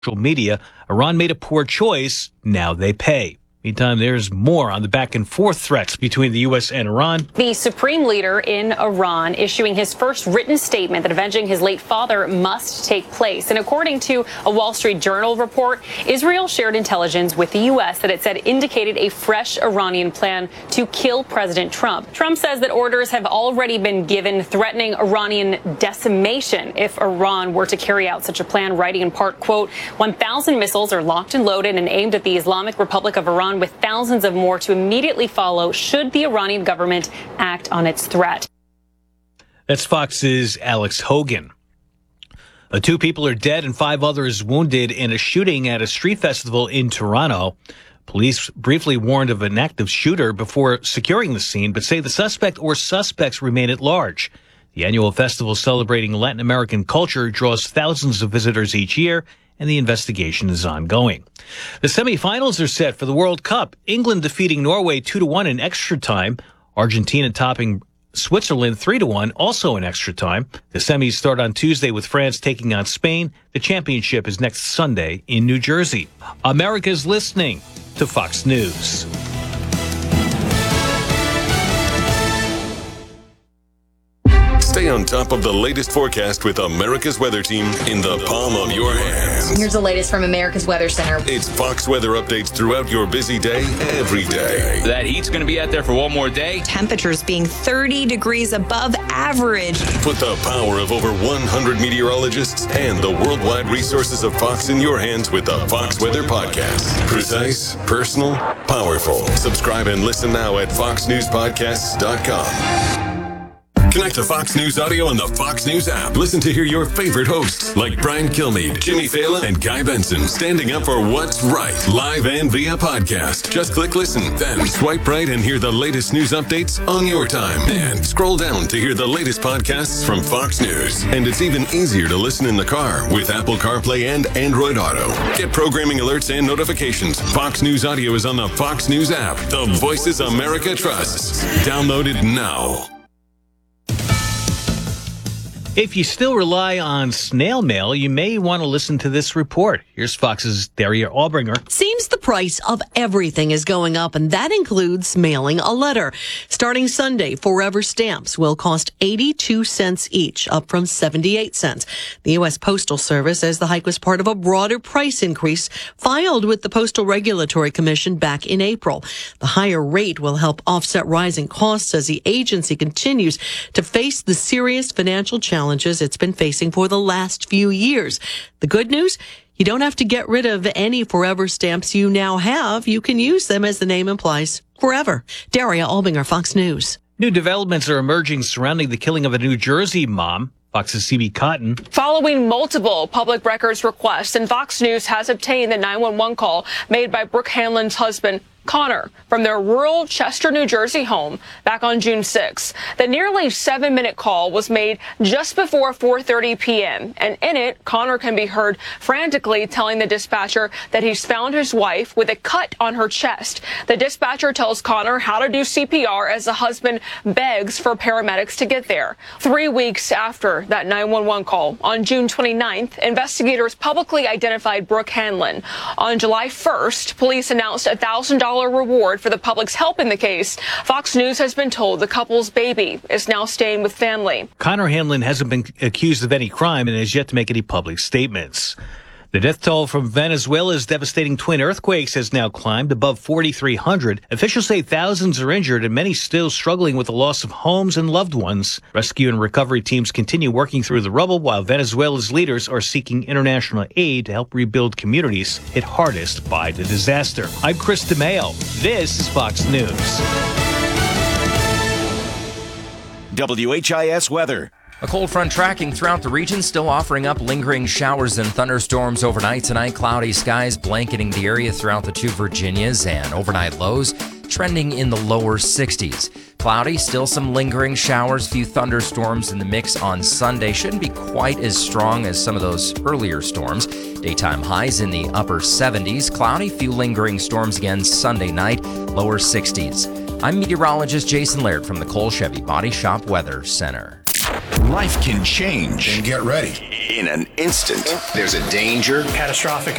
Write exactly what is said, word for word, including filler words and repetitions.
social media, Iran made a poor choice. Now they pay. Meantime, there's more on the back and forth threats between the U S and Iran. The supreme leader in Iran issuing his first written statement that avenging his late father must take place. And according to a Wall Street Journal report, Israel shared intelligence with the U S that it said indicated a fresh Iranian plan to kill President Trump. Trump says that orders have already been given threatening Iranian decimation if Iran were to carry out such a plan, writing in part, quote, one thousand missiles are locked and loaded and aimed at the Islamic Republic of Iran, with thousands of more to immediately follow should the Iranian government act on its threat. That's Fox's Alex Hogan. Uh, two people are dead and five others wounded in a shooting at a street festival in Toronto. Police briefly warned of an active shooter before securing the scene, but say the suspect or suspects remain at large. The annual festival celebrating Latin American culture draws thousands of visitors each year, and the investigation is ongoing. The semifinals are set for the World Cup. England defeating Norway two to one in extra time. Argentina topping Switzerland three to one, also in extra time. The semis start on Tuesday with France taking on Spain. The championship is next Sunday in New Jersey. America's listening to Fox News. Stay on top of the latest forecast with America's Weather Team in the palm of your hands. Here's the latest from America's Weather Center. It's Fox weather updates throughout your busy day, every day. That heat's going to be out there for one more day. Temperatures being thirty degrees above average. Put the power of over one hundred meteorologists and the worldwide resources of Fox in your hands with the Fox Weather Podcast. Precise, personal, powerful. Subscribe and listen now at fox news podcasts dot com. Connect to Fox News Audio on the Fox News app. Listen to hear your favorite hosts like Brian Kilmeade, Jimmy Fallon, and Guy Benson standing up for what's right, live and via podcast. Just click listen, then swipe right and hear the latest news updates on your time. And scroll down to hear the latest podcasts from Fox News. And it's even easier to listen in the car with Apple CarPlay and Android Auto. Get programming alerts and notifications. Fox News Audio is on the Fox News app. The voices America trusts. Download it now. If you still rely on snail mail, you may want to listen to this report. Here's Fox's Daria Albringer. Seems the price of everything is going up, and that includes mailing a letter. Starting Sunday, Forever stamps will cost eighty-two cents each, up from seventy-eight cents. The U S Postal Service says the hike was part of a broader price increase filed with the Postal Regulatory Commission back in April. The higher rate will help offset rising costs as the agency continues to face the serious financial challenges challenges it's been facing for the last few years. The good news? You don't have to get rid of any Forever stamps you now have. You can use them, as the name implies, forever. Daria Albinger, Fox News. New developments are emerging surrounding the killing of a New Jersey mom. Fox's C B Cotton. Following multiple public records requests, and Fox News has obtained the nine one one call made by Brooke Hanlon's husband, Connor, from their rural Chester, New Jersey home back on June sixth. The nearly seven-minute call was made just before four thirty p.m., and in it, Connor can be heard frantically telling the dispatcher that he's found his wife with a cut on her chest. The dispatcher tells Connor how to do C P R as the husband begs for paramedics to get there. Three weeks after that nine one one call, on June twenty-ninth, investigators publicly identified Brooke Hanlon. On July first, police announced a one thousand dollars reward for the public's help in the case. Fox News has been told the couple's baby is now staying with family. Connor Hanlon hasn't been accused of any crime and has yet to make any public statements. The death toll from Venezuela's devastating twin earthquakes has now climbed above forty-three hundred. Officials say thousands are injured and many still struggling with the loss of homes and loved ones. Rescue and recovery teams continue working through the rubble while Venezuela's leaders are seeking international aid to help rebuild communities hit hardest by the disaster. I'm Chris DeMeo. This is Fox News. W H I S weather. A cold front tracking throughout the region, still offering up lingering showers and thunderstorms overnight tonight. Cloudy skies blanketing the area throughout the two Virginias, and overnight lows trending in the lower sixties. Cloudy, still some lingering showers, few thunderstorms in the mix on Sunday. Shouldn't be quite as strong as some of those earlier storms. Daytime highs in the upper seventies. Cloudy, few lingering storms again Sunday night, lower sixties. I'm meteorologist Jason Laird from the Cole Chevy Body Shop Weather Center. life can change. And get ready. In an instant, there's a danger. Catastrophic